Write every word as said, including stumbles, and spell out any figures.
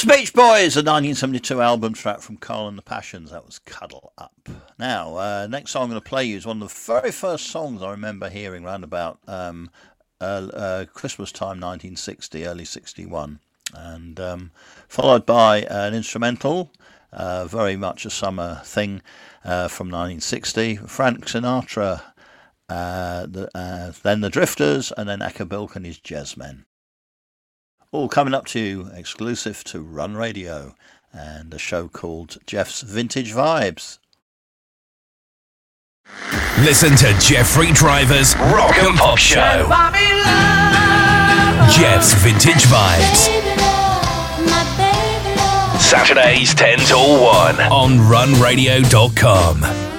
Beach Boys, a nineteen seventy-two album track from Carl and the Passions. That was Cuddle Up. Now, uh, next song I'm going to play you is one of the very first songs I remember hearing around about um, uh, uh, Christmas time, nineteen sixty, early sixty-one. And um, followed by an instrumental, uh, very much a summer thing uh, from nineteen sixty. Frank Sinatra, uh, the, uh, then the Drifters, and then Acker-Bilk and his Jazzmen. All coming up to you exclusive to Run Radio and a show called Jeff's Vintage Vibes. Listen to Jeffrey Driver's Rock and Pop Show. Jeff's Vintage Vibes. Saturdays ten till one on run radio dot com.